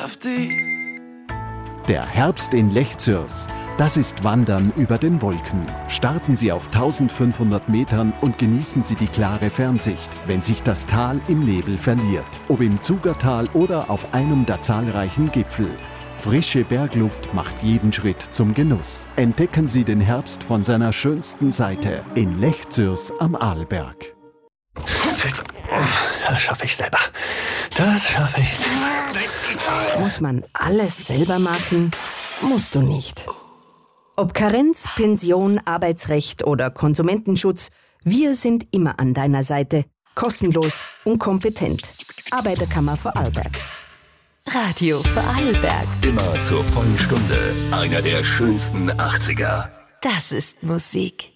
Der Herbst in Lech-Zürs. Das ist Wandern über den Wolken. Starten Sie auf 1500 Metern und genießen Sie die klare Fernsicht, wenn sich das Tal im Nebel verliert. Ob im Zugertal oder auf einem der zahlreichen Gipfel. Frische Bergluft macht jeden Schritt zum Genuss. Entdecken Sie den Herbst von seiner schönsten Seite in Lech-Zürs am Arlberg. Das schaffe ich selber. Muss man alles selber machen? Musst du nicht. Ob Karenz, Pension, Arbeitsrecht oder Konsumentenschutz, wir sind immer an deiner Seite. Kostenlos und kompetent. Arbeiterkammer Vorarlberg. Radio Vorarlberg. Immer zur vollen Stunde. Einer der schönsten 80er. Das ist Musik.